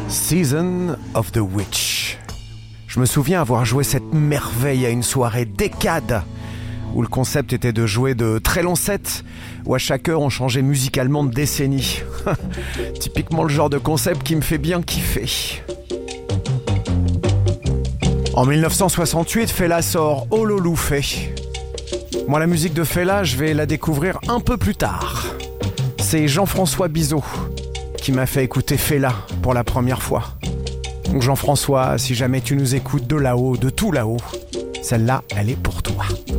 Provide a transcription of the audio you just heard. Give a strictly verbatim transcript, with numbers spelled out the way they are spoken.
Season of the Witch. Je me souviens avoir joué cette merveille à une soirée décade où le concept était de jouer de très longs sets, où à chaque heure on changeait musicalement de décennie. Typiquement le genre de concept qui me fait bien kiffer. En dix-neuf cent soixante-huit, Fela sort Ololufé. Moi, la musique de Fela, je vais la découvrir un peu plus tard. C'est Jean-François Bizot qui m'a fait écouter Fela pour la première fois. Donc Jean-François, si jamais tu nous écoutes de là-haut, de tout là-haut, celle-là, elle est pour toi.